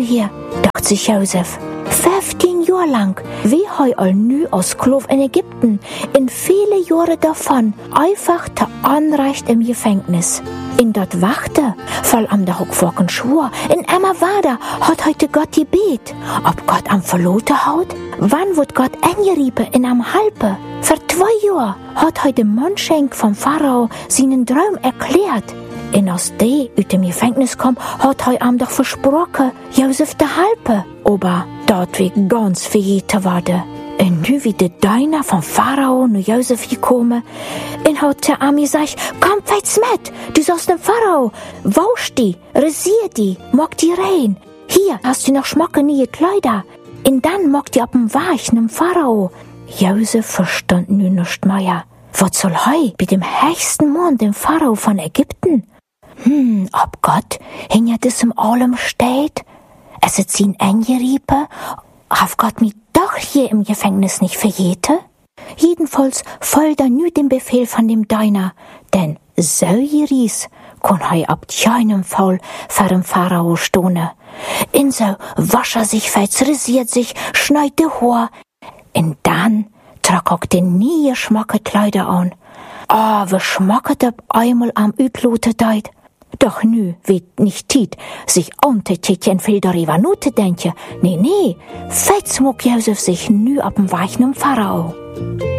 hier, dacht sich Josef. 15 Jahre lang, wie hei all nu als Sklav in Ägypten, in viele Jahre davon, einfach te Anrecht im Gefängnis. In dat Wachte, voll am der Hockwocken schwur, in Emma Wader hat heute Gott gebet, ob Gott am verlote haut? Wann wird Gott engeriepe in am Halpe? Vor 2 Jahren hat heute Mönchschenk vom Pharao seinen Traum erklärt. In als die uit dem Gefängnis kom, hat hij am doch versprochen, Josef te helpen. Aber dat wie ganz vergeten worden. En nu wie de Diener van Pharao nu Josef gekommen, en hat der Ami gesagt, komm weits mit, du sollst dem Pharao, wasch die, rasier die, mag die rein. Hier hast du noch schmacke neue Kleider. En dann mag die ab dem Weich nem Pharao. Josef verstand nu nicht mehr. Was soll hei bei dem höchsten Mann, dem Pharao von Ägypten? Ob Gott hinter diesem allem steht? Es ist ihn eingeriepen? Hat Gott mich doch hier im Gefängnis nicht verjete? Jedenfalls folgt er nu dem Befehl von dem Diener, denn so geries kann er ab keinem Fall vor dem Pharao stone. In so wasch er sich, rasiert sich, schneid de Haar, und dann trag auch die nie schmacke Kleider an. Wie schmacket ab einmal am Ütlote deit. Doch nu wird nicht Tiet, sich antetchen viel darüber note denken. Nee, fetz mag Josef sich nu ab dem Weichen Pharao.